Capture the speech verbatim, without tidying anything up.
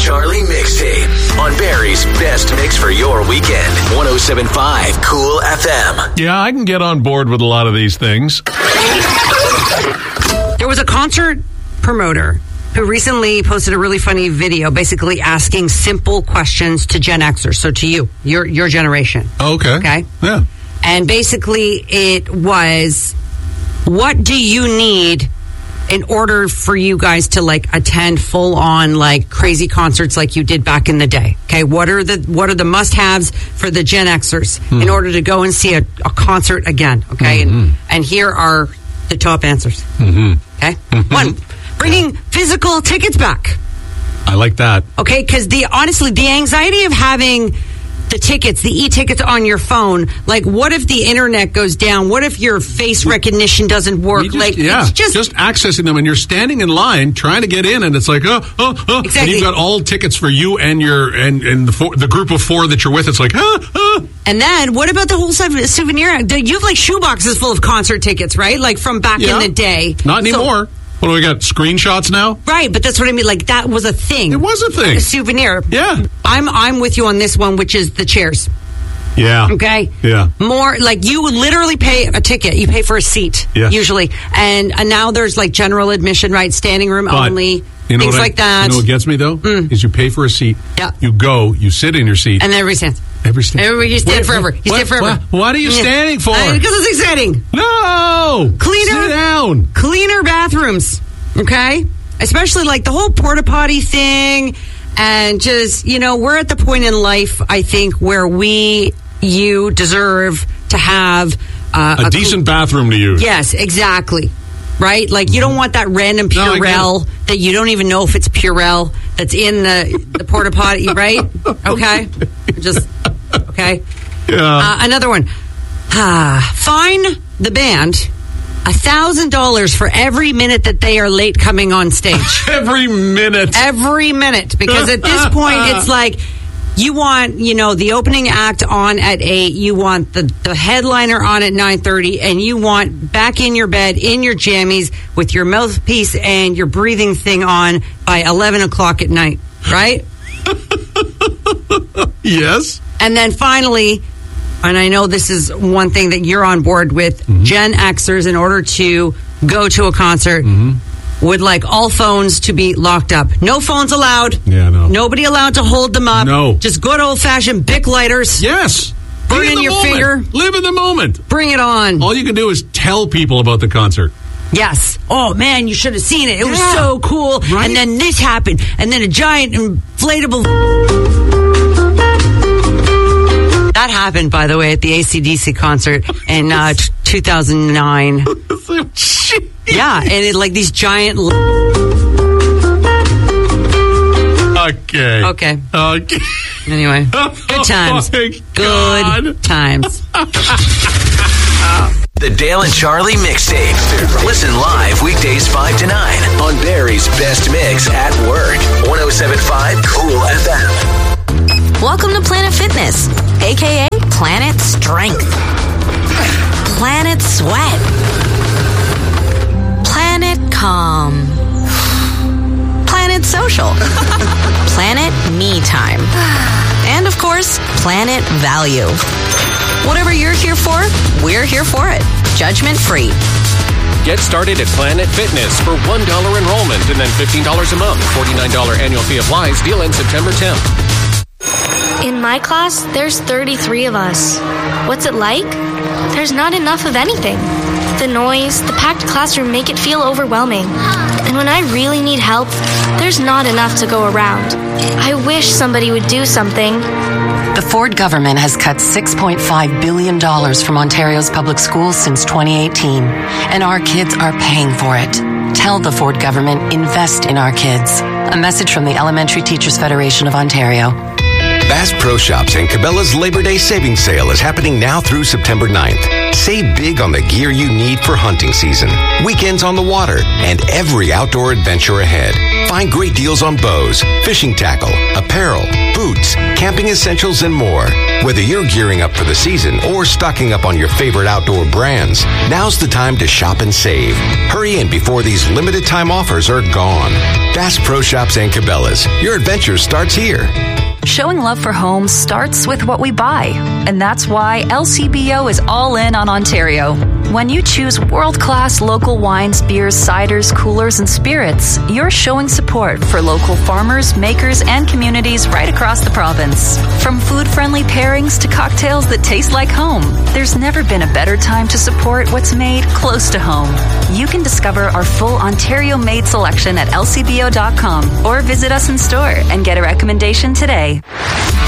Charlie mixtape on Barry's best mix for your weekend. one oh seven point five Cool F M. Yeah, I can get on board with a lot of these things. There was a concert promoter who recently posted a really funny video basically asking simple questions to Gen Xers, so to you, your your generation. Okay. Okay? Yeah. And basically it was, what do you need in order for you guys to like attend full on like crazy concerts like you did back in the day? Okay, what are the what are the must-haves for the Gen Xers mm. in order to go and see a, a concert again? Okay, mm-hmm. and and here are the top answers. Mm-hmm. Okay, mm-hmm. One, bringing physical tickets back. I like that. Okay, because the honestly, the anxiety of having the tickets, the e-tickets on your phone, like what if the internet goes down? What if your face recognition doesn't work? Just, like, yeah, it's just, just accessing them, and you're standing in line trying to get in, and it's like, oh, oh, oh, exactly. And you've got all tickets for you and your and, and the four, the group of four that you're with. It's like, ah, ah. And then what about the whole souvenir? You have like shoeboxes full of concert tickets, right? Like from back yeah. in the day. Not anymore. So, what do we got? Screenshots now? Right, but that's what I mean. Like that was a thing. It was a thing. Like a souvenir. Yeah. I'm I'm with you on this one, which is the chairs. Yeah. Okay. Yeah. More like you literally pay a ticket. You pay for a seat yeah. usually, and, and now there's like general admission, right? Standing room but, only. You know things what I, like that. You know what gets me though? Mm. Is you pay for a seat. Yeah. You go. You sit in your seat. And then everybody stands. Every stand. Everybody, you stand what, forever. You what, stand forever. What, what are you yeah. standing for? Uh, because it's exciting. No. Cleaner. Sit down. Cleaner bathrooms. Okay? Especially like the whole porta potty thing. And just, you know, we're at the point in life, I think, where we, you deserve to have uh, a, a decent cl- bathroom to use. Yes, exactly. Right? Like, you don't want that random Purell no, that you don't even know if it's Purell that's in the, the porta potty, right? Okay? Just, okay? Yeah. Uh, another one. Ah, fine the band one thousand dollars for every minute that they are late coming on stage. Every minute. Every minute. Because at this point, it's like, you want, you know, the opening act on at eight, you want the, the headliner on at nine thirty, and you want back in your bed, in your jammies, with your mouthpiece and your breathing thing on by eleven o'clock at night, right? Yes. And then finally, and I know this is one thing that you're on board with, mm-hmm. Gen Xers, in order to go to a concert, mm-hmm. would like all phones to be locked up. No phones allowed. Yeah, no. Nobody allowed to hold them up. No. Just good old-fashioned Bic lighters. Yes. Burn in, in your moment. finger. Live in the moment. Bring it on. All you can do is tell people about the concert. Yes. Oh, man, you should have seen it. It yeah. was so cool. Right? And then this happened. And then a giant inflatable... That happened, by the way, at the A C D C concert in uh, t- two thousand nine. Yeah, and it like these giant... Okay. Okay. Okay. Anyway, good times. Oh good times. The Dale and Charlie mixtape. Listen live weekdays five to nine on Barry's Best Mix at work. one oh seven point five Cool F M. Welcome to Planet Fitness, a k a. Planet Strength, Planet Sweat, Planet Calm, Planet Social, Planet Me Time, and of course, Planet Value. Whatever you're here for, we're here for it. Judgment free. Get started at Planet Fitness for one dollar enrollment and then fifteen dollars a month. forty-nine dollars annual fee applies. Deal ends September tenth. In my class, there's thirty-three of us. What's it like? There's not enough of anything. The noise, the packed classroom make it feel overwhelming. And when I really need help, there's not enough to go around. I wish somebody would do something. The Ford government has cut six point five billion dollars from Ontario's public schools since twenty eighteen, and our kids are paying for it. Tell the Ford government, invest in our kids. A message from the Elementary Teachers Federation of Ontario. Bass Pro Shops and Cabela's Labor Day Savings Sale is happening now through September ninth. Save big on the gear you need for hunting season, weekends on the water, and every outdoor adventure ahead. Find great deals on bows, fishing tackle, apparel, boots, camping essentials, and more. Whether you're gearing up for the season or stocking up on your favorite outdoor brands, now's the time to shop and save. Hurry in before these limited time offers are gone. Bass Pro Shops and Cabela's. Your adventure starts here. Showing love for homes starts with what we buy, and that's why L C B O is all in on Ontario. When you choose world-class local wines, beers, ciders, coolers, and spirits, you're showing support for local farmers, makers, and communities right across the province. From food-friendly pairings to cocktails that taste like home, there's never been a better time to support what's made close to home. You can discover our full Ontario-made selection at L C B O dot com or visit us in store and get a recommendation today.